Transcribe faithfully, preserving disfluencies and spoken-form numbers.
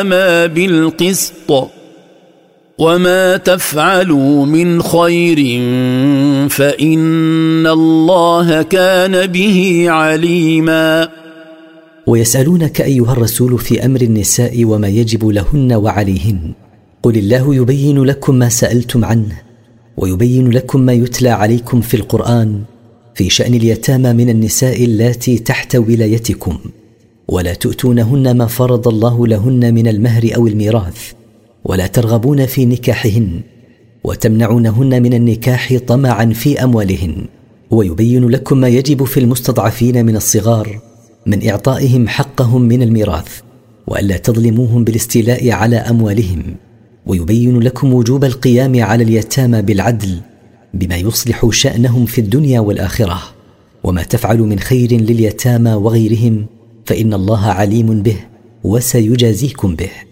ما بالقسط وما تفعلوا من خير فإن الله كان به عليما. ويسألونك أيها الرسول في أمر النساء وما يجب لهن وعليهن، قل الله يبين لكم ما سألتم عنه ويبين لكم ما يتلى عليكم في القرآن في شأن اليتامى من النساء اللاتي تحت ولايتكم، ولا تؤتونهن ما فرض الله لهن من المهر أو الميراث، ولا ترغبون في نكاحهن وتمنعونهن من النكاح طمعا في أموالهن، ويبين لكم ما يجب في المستضعفين من الصغار من إعطائهم حقهم من الميراث، وألا تظلموهم بالاستيلاء على أموالهم، ويبين لكم وجوب القيام على اليتامى بالعدل بما يصلح شأنهم في الدنيا والآخرة، وما تفعلوا من خير لليتامى وغيرهم فإن الله عليم به وسيجازيكم به.